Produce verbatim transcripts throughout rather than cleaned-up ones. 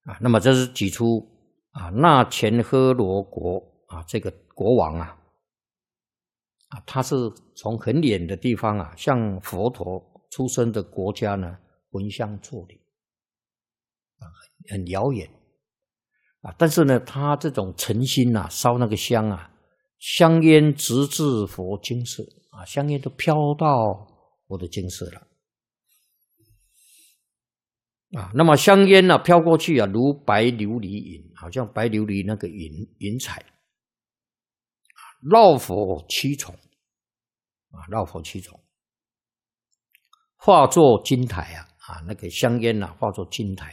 啊，那么这是举出啊那前诃罗国啊这个国王啊，啊他是从很远的地方啊，向佛陀出生的国家呢焚香作礼，啊很遥远啊，但是呢他这种诚心啊烧那个香啊，香烟直至佛精舍啊，香烟都飘到佛的精舍了。啊，那么香烟呢飘过去啊，如白琉璃云，好像白琉璃那个云云彩，绕佛七重，啊，绕佛七重，化作金台啊，啊，那个香烟啊，化作金台，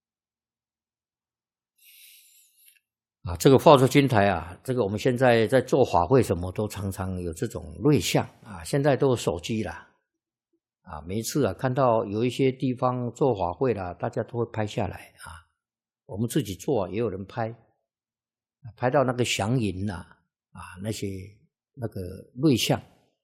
啊，这个化作金台啊，这个我们现在在做法会什么都常常有这种瑞相啊，现在都有手机啦。啊，每一次啊，看到有一些地方做法会啦，大家都会拍下来啊。我们自己做啊，也有人拍，拍到那个祥云呐，啊，那些那个瑞相。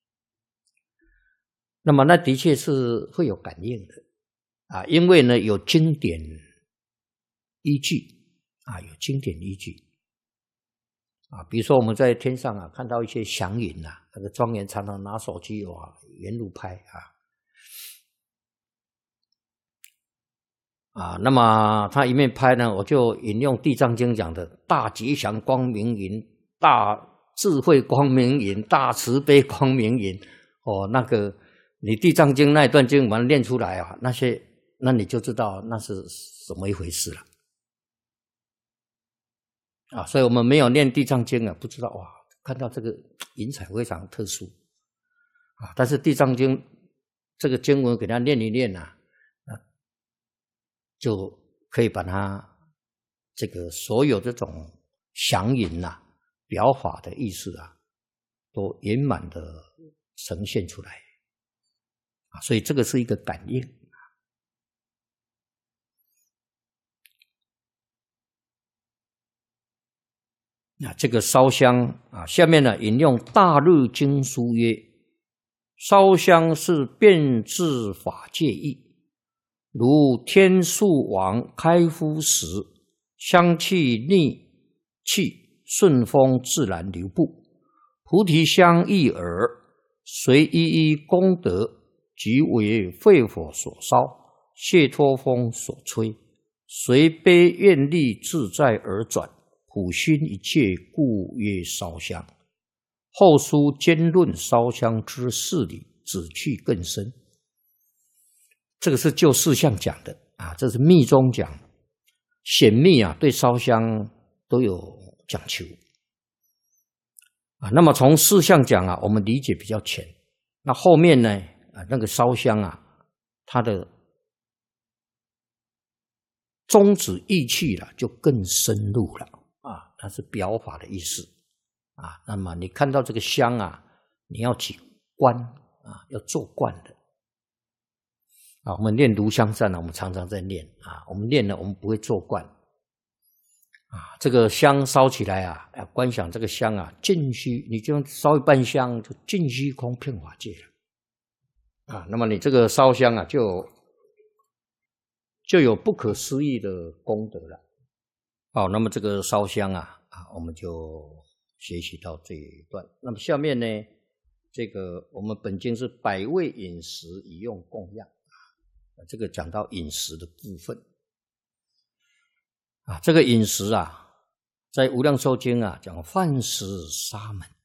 那么那的确是会有感应的啊，因为呢有经典依据啊，有经典依据啊。比如说我们在天上啊，看到一些祥云呐，那个庄严常常拿手机哇，沿路拍啊。啊，那么他一面拍呢，我就引用《地藏经》讲的“大吉祥光明云，大智慧光明云，大慈悲光明云”。哦，那个你《地藏经》那一段经文念出来啊，那些那你就知道那是什么一回事了。啊，所以我们没有念《地藏经》啊，不知道哇，看到这个云彩非常特殊啊。但是《地藏经》这个经文给他念一念啊。就可以把它这个所有这种祥云啊、表法的意思啊，都圆满的呈现出来啊，所以这个是一个感应。那这个烧香啊，下面呢引用大日经书曰：烧香是遍至法界义。如天树王开敷时，香气逆气顺风自然流布，菩提香一耳，随一一功德，即为肺火所烧，谢脱风所吹，随悲愿力自在而转，普熏一切，故曰烧香。后书兼论烧香之事理，旨趣更深。这个是就事项讲的啊，这是密宗讲，显密啊对烧香都有讲求啊。那么从事项讲啊，我们理解比较浅。那后面呢啊，那个烧香啊，它的宗旨意趣了就更深入了啊，它是表法的意思啊。那么你看到这个香啊，你要起观啊，要做观的。啊，我们念炉香赞呢，我们常常在念啊。我们念了，我们不会做观啊。这个香烧起来啊，要观想这个香啊，尽虚，你就烧一半香，就尽虚空遍法界了啊。那么你这个烧香啊，就就有不可思议的功德了。好，那么这个烧香啊，啊，我们就学习到这一段。那么下面呢，这个我们本经是百味饮食以用供养。这个讲到饮食的部分啊，这个饮食啊，在无量寿经啊讲饭食沙门